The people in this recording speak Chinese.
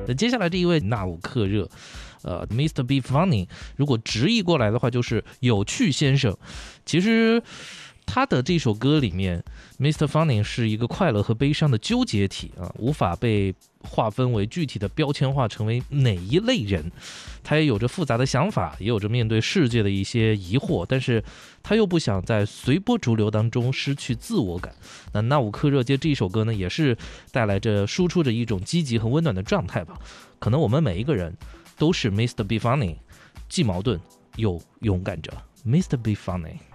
那接下来这一位纳吾克热Mr. Be Funny， 如果直译过来的话就是有趣先生。其实他的这首歌里面 Mr. Funny 是一个快乐和悲伤的纠结体无法被划分为具体的标签化成为哪一类人。他也有着复杂的想法，也有着面对世界的一些疑惑，但是他又不想在随波逐流当中失去自我感。那纳吾克热接这一首歌呢，也是带来着输出着一种积极和温暖的状态吧。可能我们每一个人都是 Mr. Be Funny， 既矛盾又勇敢着 Mr. Be Funny。